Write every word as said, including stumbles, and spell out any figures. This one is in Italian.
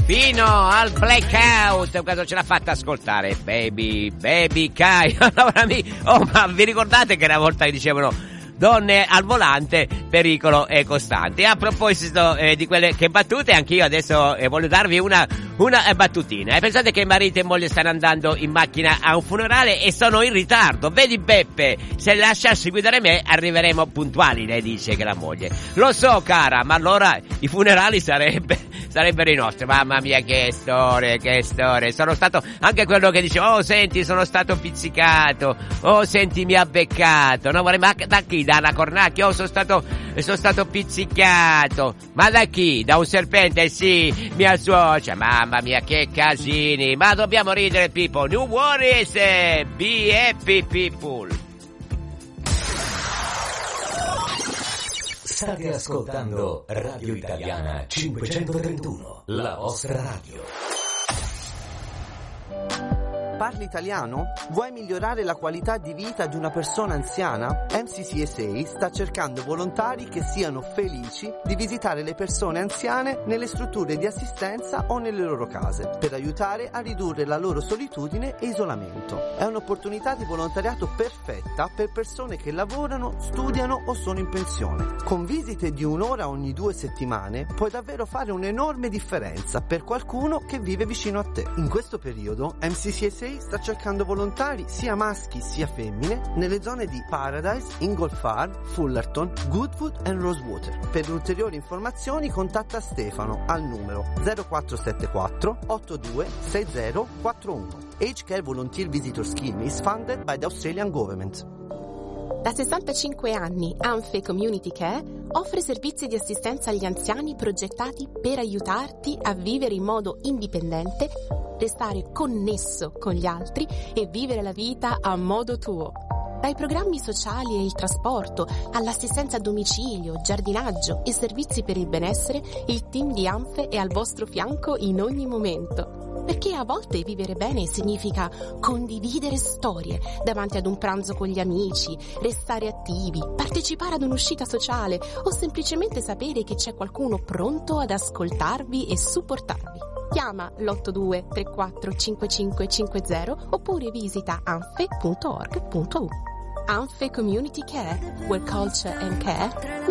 fino al blackout quando ce l'ha fatta ascoltare Baby, Baby Kai. Allora, mi, oh, ma vi ricordate che una volta dicevano donne al volante, pericolo è costante. E a proposito eh, di quelle che battute, anch'io adesso eh, voglio darvi una, una eh, battutina. E pensate che marito e moglie stanno andando in macchina a un funerale e sono in ritardo. Vedi Beppe, se lasciassi guidare me arriveremo puntuali, lei dice che la moglie. Lo so cara, ma allora i funerali sarebbe, sarebbero i nostri. Mamma mia, che storie, che storie. Sono stato anche quello che dice, oh senti, sono stato pizzicato, oh senti, mi ha beccato. No, ma da chi? Da Cornacchia, oh sono stato sono stato pizzicato. Ma da chi? Da un serpente? Sì, mia suocera. Mamma mia, che casini. Ma dobbiamo ridere, people. No worries, be happy people. State ascoltando Radio Italiana cinquecentotrentuno, la vostra radio. Parli italiano? Vuoi migliorare la qualità di vita di una persona anziana? M C C S A sta cercando volontari che siano felici di visitare le persone anziane nelle strutture di assistenza o nelle loro case, per aiutare a ridurre la loro solitudine e isolamento. È un'opportunità di volontariato perfetta per persone che lavorano, studiano o sono in pensione. Con visite di un'ora ogni due settimane puoi davvero fare un'enorme differenza per qualcuno che vive vicino a te. In questo periodo M C C S A sta cercando volontari sia maschi sia femmine nelle zone di Paradise, Inglefarb, Fullerton, Goodwood e Rosewater. Per ulteriori informazioni contatta Stefano al numero zero quattro sette quattro otto due sei zero quattro uno. Age Care Volunteer Visitor Scheme is funded by the Australian Government. Da sessantacinque anni Anfe Community Care offre servizi di assistenza agli anziani progettati per aiutarti a vivere in modo indipendente, restare connesso con gli altri e vivere la vita a modo tuo. Dai programmi sociali e il trasporto, all'assistenza a domicilio, giardinaggio e servizi per il benessere, il team di Anfe è al vostro fianco in ogni momento. Perché a volte vivere bene significa condividere storie davanti ad un pranzo con gli amici, restare attivi, partecipare ad un'uscita sociale o semplicemente sapere che c'è qualcuno pronto ad ascoltarvi e supportarvi. Chiama l'otto due tre quattro cinque cinque cinque zero oppure visita anfe punto org punto u. Anfe Community Care, where culture and care